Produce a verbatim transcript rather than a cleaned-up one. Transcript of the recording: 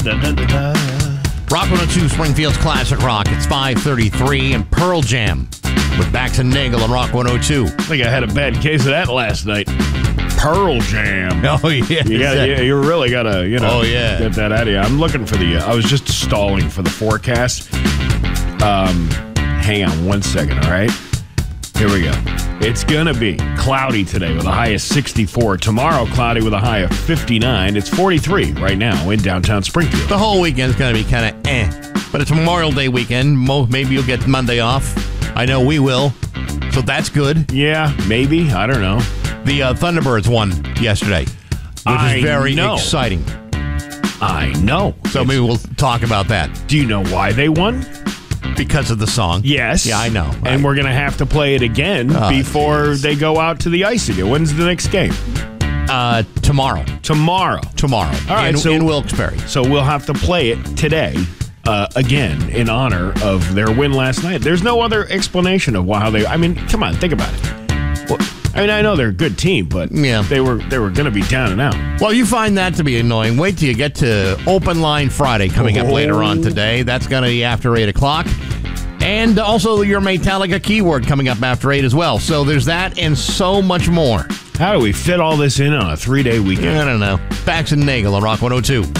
Da, da, da, da. Rock one oh two, Springfield's Classic Rock. It's five thirty-three, and Pearl Jam with Bax and Nagel on Rock one oh two. I think I had a bad case of that last night. Pearl Jam. Oh, yeah. You, gotta, you, you really got to, you know, Oh, yeah. get that out of you. I'm looking for the, uh, I was just stalling for the forecast. Um, hang on one second, all right? Here we go. It's going to be cloudy today with a high of sixty-four. Tomorrow, cloudy with a high of fifty-nine. It's forty-three right now in downtown Springfield. The whole weekend's going to be kind of eh. But it's Memorial Day weekend. Mo- maybe you'll get Monday off. I know we will. So that's good. Yeah, maybe. I don't know. The uh, Thunderbirds won yesterday, which I is very know. exciting. I know. So maybe we'll talk about that Do you know why they won? because of the song. Yes. Yeah, I know. And I- we're going to have to play it again Oh, before geez. they go out to the ice again. When's the next game? Uh, tomorrow. Tomorrow. Tomorrow. All right, in, so- in Wilkes-Barre. So we'll have to play it today uh, again in honor of their win last night. There's no other explanation of how they. I mean, come on, think about it. Well, I mean, I know they're a good team, but Yeah. they were they were going to be down and out. Well, you find that to be annoying. Wait till you get to Open Line Friday coming up Oh. later on today. That's going to be after eight o'clock. And also your Metallica keyword coming up after eight as well. So there's that and so much more. How do we fit all this in on a three day weekend? I don't know. Bax and Nagel on Rock one oh two.